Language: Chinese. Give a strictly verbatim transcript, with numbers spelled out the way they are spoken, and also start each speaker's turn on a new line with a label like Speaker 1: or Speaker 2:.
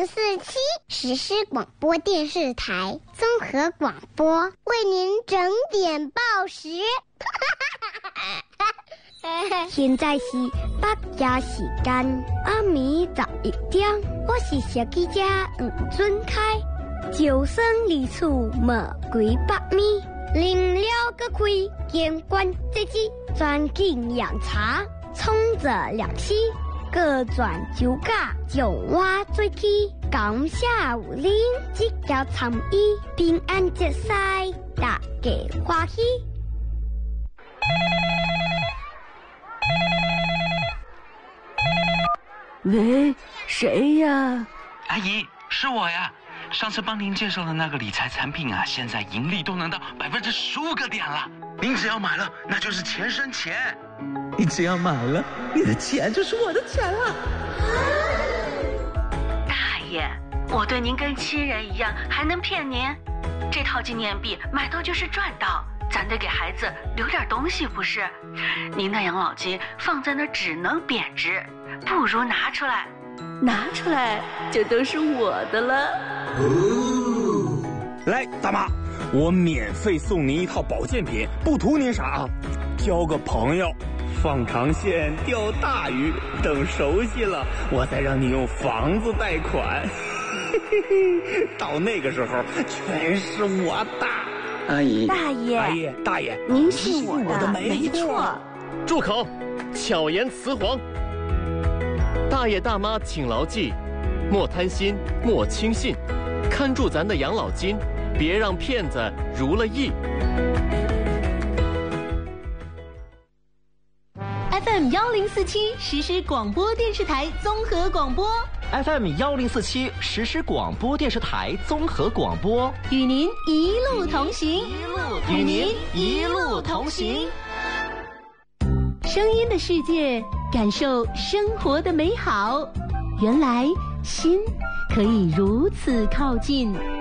Speaker 1: 零四七实施广播电视台综合广播为您整点报时。现在是八点时间，暗暝十一点，我是小记者黄俊凯。招生离厝莫几百米，临了个开，监管自己，专进养茶，冲着两溪，各转九架，将我最起，感谢有恁即条参与，平安节赛，大家欢喜。
Speaker 2: 喂，谁呀？
Speaker 3: 阿姨，是我呀。上次帮您介绍的那个理财产品啊，现在盈利都能到百分之十五个点了。您只要买了，那就是钱生钱。
Speaker 4: 你只要买了，你的钱就是我的钱了。
Speaker 5: 大爷，我对您跟亲人一样，还能骗您？这套纪念币买到就是赚到，咱得给孩子留点东西，不是？您的养老金放在那儿只能贬值，不如拿出来。
Speaker 2: 拿出来就都是我的了。
Speaker 6: 哦，来，大妈，我免费送您一套保健品，不图您啥啊，交个朋友，放长线钓大鱼，等熟悉了，我再让你用房子贷款。到那个时候，全是我的。
Speaker 4: 阿姨，
Speaker 2: 大爷，
Speaker 6: 阿姨，大爷，
Speaker 2: 您信我的，
Speaker 6: 没错。
Speaker 7: 住口！巧言辞黄。大爷大妈请牢记，莫贪心，莫轻信，看住咱的养老金，别让骗子如了意。
Speaker 8: F M 幺零四七实施广播电视台综合广播
Speaker 9: ，F M 幺零四七实施广播电视台综合广播，
Speaker 8: 与您一路同行，
Speaker 9: 与您一路同行。
Speaker 8: 声音的世界，感受生活的美好。原来心可以如此靠近。